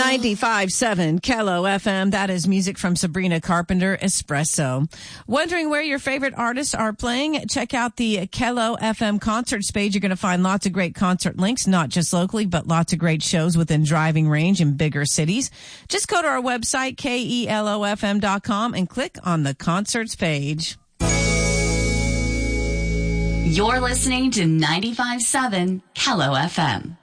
95.7 Kello FM. That is music from Sabrina Carpenter, Espresso. Wondering where your favorite artists are playing? Check out the Kello FM concerts page. You're going to find lots of great concert links, not just locally, but lots of great shows within driving range in bigger cities. Just go to our website, KELOFM.com, and click on the concerts page. You're listening to 95.7 Kello FM.